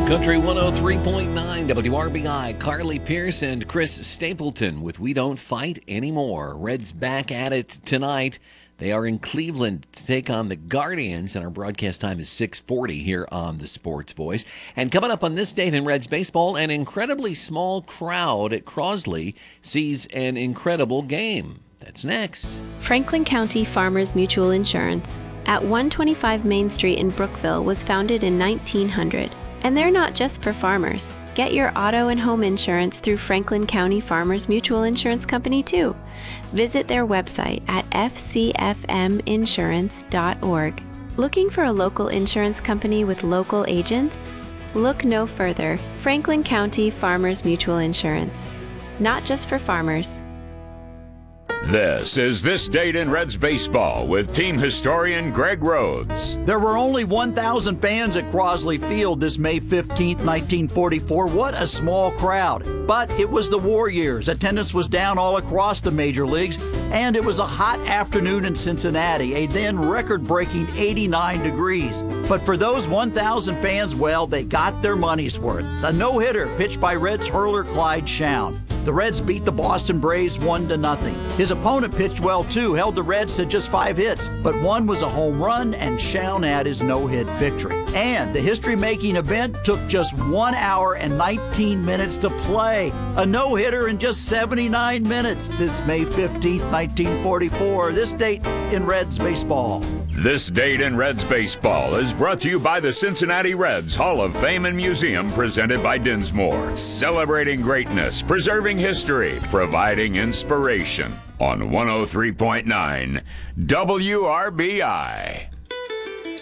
Country 103.9 WRBI, Carly Pierce and Chris Stapleton with We Don't Fight Anymore. Reds back at it tonight. They are in Cleveland to take on the Guardians, and our broadcast time is 6:40 here on the Sports Voice. And coming up on this date in Reds baseball, an incredibly small crowd at Crosley sees an incredible game. That's next. Franklin County Farmers Mutual Insurance at 125 Main Street in Brookville was founded in 1900. And they're not just for farmers. Get your auto and home insurance through Franklin County Farmers Mutual Insurance Company, too. Visit their website at fcfminsurance.org. Looking for a local insurance company with local agents? Look no further. Franklin County Farmers Mutual Insurance. Not just for farmers. This is This Date in Reds Baseball with team historian Greg Rhodes. There were only 1,000 fans at Crosley Field this May 15, 1944. What a small crowd. But it was the war years. Attendance was down all across the major leagues, and it was a hot afternoon in Cincinnati, a then record-breaking 89 degrees. But for those 1,000 fans, well, they got their money's worth. A no-hitter pitched by Reds hurler Clyde Shown. The Reds beat the Boston Braves 1-0. His opponent pitched well, too, held the Reds to just 5 hits, but one was a home run, and Shown had his no-hit victory. And the history-making event took just 1 hour and 19 minutes to play. A no-hitter in just 79 minutes this May 15, 1944. This date in Reds baseball. This Date in Reds Baseball is brought to you by the Cincinnati Reds Hall of Fame and Museum, presented by Dinsmore. Celebrating greatness, preserving history, providing inspiration on 103.9 WRBI.